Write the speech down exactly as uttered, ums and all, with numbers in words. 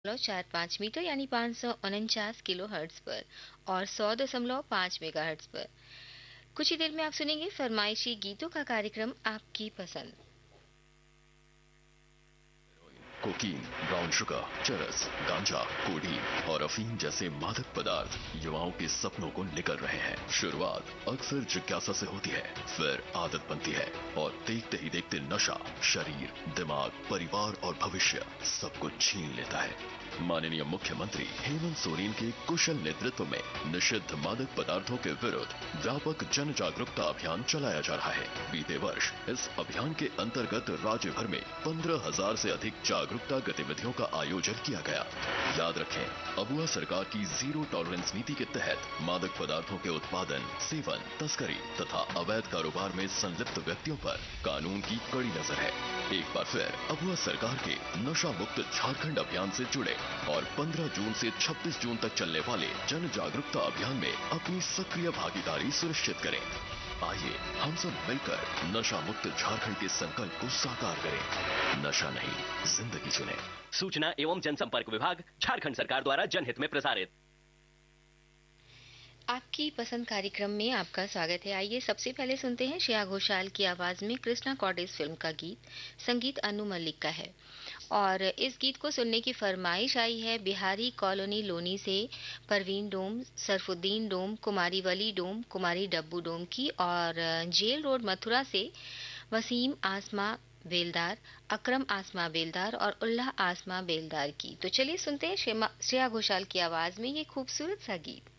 चार पाँच मीटर यानी पाँच सौ उनचास किलो हर्ट्ज पर और सौ दशमलव पाँच मेगा हर्ट्ज पर। कुछ ही देर में आप सुनेंगे फरमाइशी गीतों का कार्यक्रम आपकी पसंद। कोकीन, ब्राउन शुगर, चरस, गांजा, कोडीन और अफीम जैसे मादक पदार्थ युवाओं के सपनों को निकल रहे हैं। शुरुआत अक्सर जिज्ञासा से होती है, फिर आदत बनती है और देखते ही देखते नशा शरीर, दिमाग, परिवार और भविष्य सब कुछ छीन लेता है। माननीय मुख्यमंत्री हेमंत सोरेन के कुशल नेतृत्व में निषिद्ध मादक पदार्थों के विरुद्ध व्यापक जन जागरूकता अभियान चलाया जा रहा है। बीते वर्ष इस अभियान के अंतर्गत राज्य भर में पंद्रह हजार से अधिक जागरूकता गतिविधियों का आयोजन किया गया। याद रखें, अबुआ सरकार की जीरो टॉलरेंस नीति के तहत मादक पदार्थों के उत्पादन, सेवन, तस्करी तथा अवैध कारोबार में संलिप्त व्यक्तियों पर कानून की कड़ी नजर है। एक बार फिर अबुआ सरकार के नशा मुक्त झारखंड अभियान से जुड़े और पंद्रह जून से छब्बीस जून तक चलने वाले जन जागरूकता अभियान में अपनी सक्रिय भागीदारी सुनिश्चित करें। आइए हम सब मिलकर नशा मुक्त झारखंड के संकल्प को साकार करें। नशा नहीं, जिंदगी चुनें। सूचना एवं जनसंपर्क विभाग, झारखंड सरकार द्वारा जनहित में प्रसारित। आपकी पसंद कार्यक्रम में आपका स्वागत है। आइए सबसे पहले सुनते हैं श्रेया घोषाल की आवाज में कृष्णा कॉटेज फिल्म का गीत। संगीत अनु मलिक का है और इस गीत को सुनने की फरमाइश आई है बिहारी कॉलोनी लोनी से परवीन डोम, सरफुद्दीन डोम, कुमारी वली डोम, कुमारी डब्बू डोम की और जेल रोड मथुरा से वसीम आसमा बेलदार, अकरम आसमा बेलदार और उल्लाह आसमा बेलदार की। तो चलिए सुनते हैं श्रेया घोषाल की आवाज में ये खूबसूरत सा गीत।